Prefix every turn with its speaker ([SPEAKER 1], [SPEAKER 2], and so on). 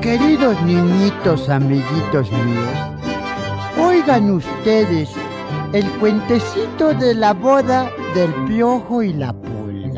[SPEAKER 1] Queridos niñitos, amiguitos míos, oigan ustedes el cuentecito de la boda del Piojo y la